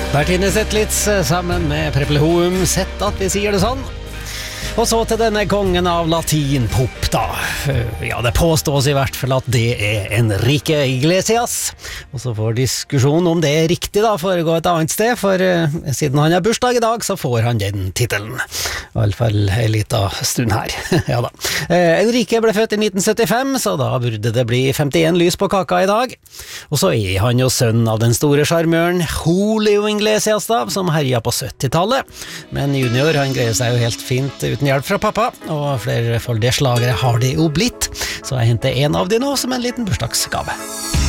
Bertine Zetlitz sammen med Preppelhoum, sett at vi sier det sånn. Og så til denne kongen av latinpop da. Ja, det påstås i hvert fall at det Enrique Iglesias. Og så får diskusjonen om det riktig da foregå et annet sted, for siden han har bursdag i dag, så får han den titelen. I hvert fall en liten stund her. Ja da. Enrique ble født i 1975, så da burde det bli 51 lys på kaka i dag. Og så han jo sønn av den store charmøren Julio Iglesias da, som herja på 70-tallet. Men junior, han greier seg jo helt fint uten hjelp fra pappa, og flerfoldige slagere har det jo blitt, så jeg henter en av de nå som en liten bursdagsgave.